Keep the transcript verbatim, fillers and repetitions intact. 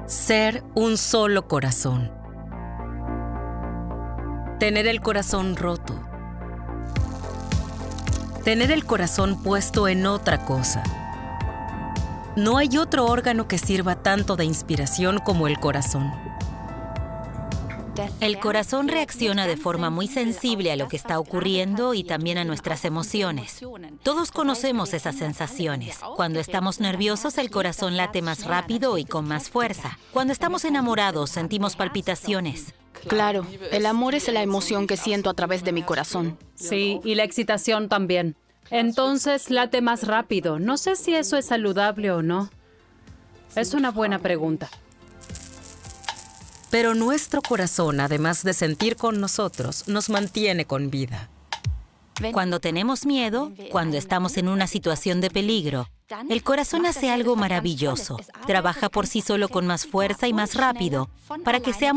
Ser un solo corazón. Tener el corazón roto. Tener el corazón puesto en otra cosa. No hay otro órgano que sirva tanto de inspiración como el corazón. El corazón reacciona de forma muy sensible a lo que está ocurriendo y también a nuestras emociones. Todos conocemos esas sensaciones. Cuando estamos nerviosos, el corazón late más rápido y con más fuerza. Cuando estamos enamorados, sentimos palpitaciones. Claro, el amor es la emoción que siento a través de mi corazón. Sí, y la excitación también. Entonces late más rápido. No sé si eso es saludable o no. Es una buena pregunta. Pero nuestro corazón, además de sentir con nosotros, nos mantiene con vida. Cuando tenemos miedo, cuando estamos en una situación de peligro, el corazón hace algo maravilloso. Trabaja por sí solo con más fuerza y más rápido para que seamos